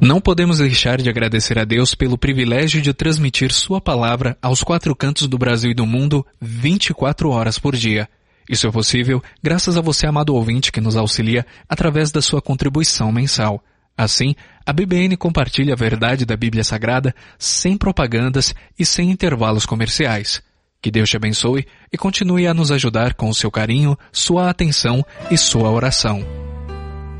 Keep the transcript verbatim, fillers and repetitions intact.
Não podemos deixar de agradecer a Deus pelo privilégio de transmitir Sua palavra aos quatro cantos do Brasil e do mundo vinte e quatro horas por dia. Isso é possível graças a você, amado ouvinte, que nos auxilia através da sua contribuição mensal. Assim, a B B N compartilha a verdade da Bíblia Sagrada sem propagandas e sem intervalos comerciais. Que Deus te abençoe e continue a nos ajudar com o seu carinho, sua atenção e sua oração.